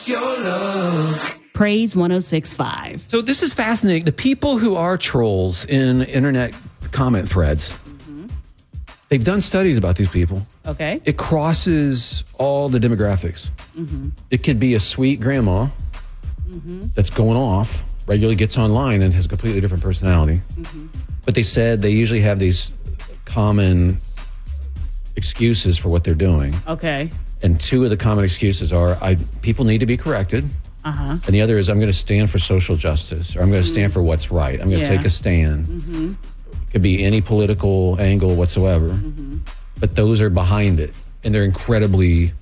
your love. Praise 106.5. So this is fascinating. The people who are trolls in internet comment threads, they've done studies about these people. Okay. It crosses all the demographics. It could be a sweet grandma that's going off, regularly gets online and has a completely different personality. But they said they usually have these common excuses for what they're doing. Okay. And two of the common excuses are people need to be corrected. And the other is I'm going to stand for social justice, or I'm going to stand for what's right. I'm going to take a stand. It could be any political angle whatsoever. But those are behind it. And they're incredibly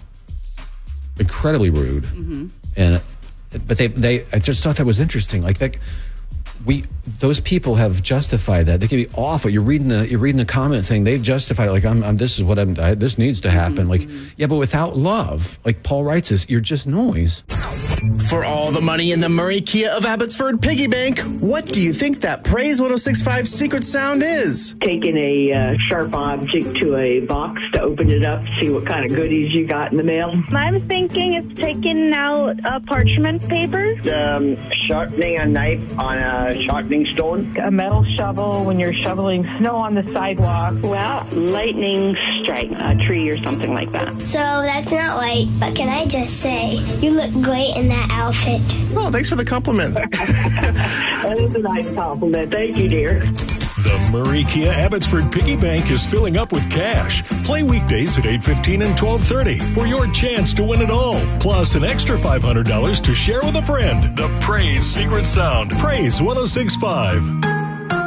rude. But I just thought that was interesting. Like that, those people have justified that. They can be awful. You're reading the comment thing. They've justified it. Like this needs to happen. Like, yeah, but without love, like Paul writes this, you're just noise. For all the money in the Murray Kia of Abbotsford piggy bank, what do you think that Praise 106.5 secret sound is? Taking a sharp object to a box to open it up, see what kind of goodies you got in the mail. I'm thinking it's taking out parchment paper. Sharpening a knife on a sharpening stone. A metal shovel when you're shoveling snow on the sidewalk. Well, lightning strike a tree or something like that. So that's not right, but can I just say, you look great in that outfit. Oh, thanks for the compliment. That is a nice compliment. Thank you, dear. The Murray Kia Abbotsford Piggy Bank is filling up with cash. Play weekdays at 8:15 and 12:30 for your chance to win it all. Plus an extra $500 to share with a friend. The Praise Secret Sound. Praise 106.5.